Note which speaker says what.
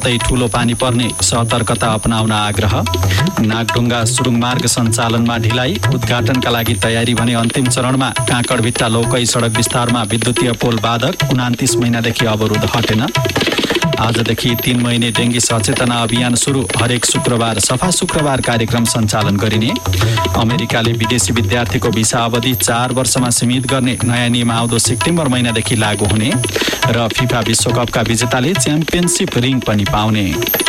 Speaker 1: साथै ठूलो पानी पर्ने सतर्कता अपनाउन आग्रह। नागढुङ्गा सुरुङ मार्ग सञ्चालनमा ढिलाइ, उद्घाटनका लागि तयारी भने अन्तिम चरणमा। काँकडभिट्टा लौकै सडक विस्तारमा विद्युतीय पोल बाधक, 29 महिनादेखि अवरोध हटेन। आजदेखि 3 महिने डेङ्गी सचेतना अभियान सुरु, हरेक शुक्रबार सफा शुक्रबार कार्यक्रम सञ्चालन गरिने। अमेरिकाले विदेशी विद्यार्थीको भिसा अवधि 4 वर्षमा सीमित गर्ने नयाँ नियम आउँदो सेप्टेम्बर महिनादेखि लागू हुने। र फिफा विश्वकपका विजेताले च्याम्पियनसिप रिङ पनि पाउने।